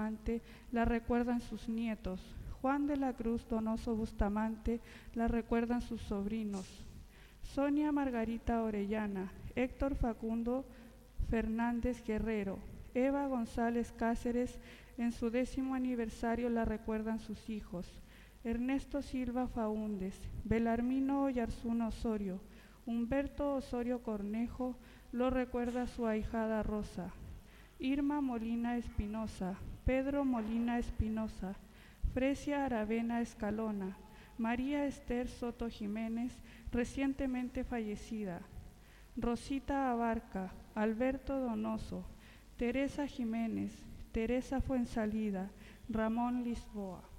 Bustamante la recuerdan sus nietos. Juan de la Cruz Donoso Bustamante la recuerdan sus sobrinos. Sonia Margarita Orellana, Héctor Facundo Fernández Guerrero, Eva González Cáceres, en su 10º aniversario la recuerdan sus hijos. Ernesto Silva Faúndez, Belarmino Oyarzún Osorio, Humberto Osorio Cornejo lo recuerda su ahijada Rosa. Irma Molina Espinosa, Pedro Molina Espinosa, Fresia Aravena Escalona, María Esther Soto Jiménez, recientemente fallecida, Rosita Abarca, Alberto Donoso, Teresa Jiménez, Teresa Fuensalida, Ramón Lisboa.